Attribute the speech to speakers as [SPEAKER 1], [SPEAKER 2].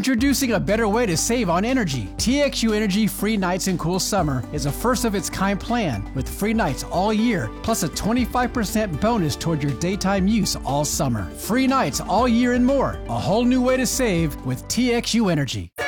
[SPEAKER 1] Introducing a better way to save on energy. TXU Energy Free Nights and Cool Summer is a first-of-its-kind plan with free nights all year, plus a 25% bonus toward your daytime use all summer. Free nights all year and more. A whole new way to save with TXU Energy.